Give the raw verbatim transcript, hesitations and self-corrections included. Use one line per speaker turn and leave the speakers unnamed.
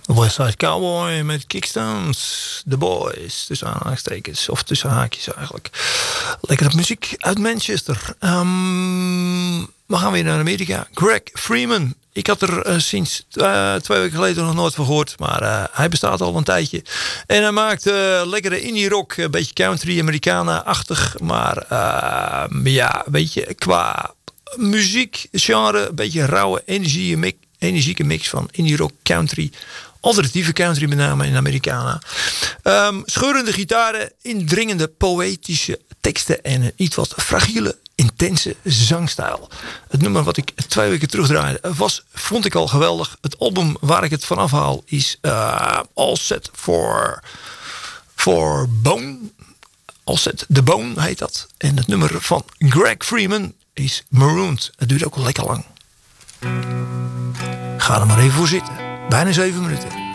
West Side Cowboy met Kickstones. The Boys, tussen aanhalingstekens. Of tussen haakjes eigenlijk. Lekkere muziek uit Manchester. Um, we gaan weer naar Amerika. Greg Freeman. Ik had er uh, sinds uh, twee weken geleden nog nooit van gehoord. Maar uh, hij bestaat al een tijdje. En hij maakt uh, lekkere indie rock. Een beetje country, Americana-achtig. Maar uh, ja, een beetje qua muziekgenre. Een beetje rauwe energie, mix, energieke mix van indie rock, country. Alternatieve country met name in Americana. Um, scheurende gitaren, indringende poëtische teksten en een iets wat fragiele, intense zangstijl. Het nummer wat ik twee weken terugdraaide was, vond ik al geweldig. Het album waar ik het vanaf haal is uh, All Set for, for Bone. All Set the Bone heet dat. En het nummer van Greg Freeman is Marooned. Het duurt ook al lekker lang. Ga er maar even voor zitten. Bijna zeven minuten.